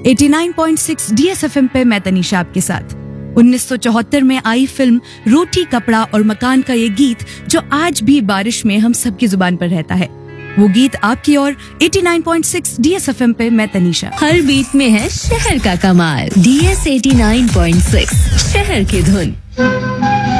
89.6 DSFM पे मैं तनीषा आपके साथ। 1974 में आई फिल्म रोटी कपड़ा और मकान का ये गीत जो आज भी बारिश में हम सबकी जुबान पर रहता है, वो गीत आपकी और 89.6 DSFM पे मैं तनीषा। हर बीट में है शहर का कमाल। DS 89.6 शहर की धुन।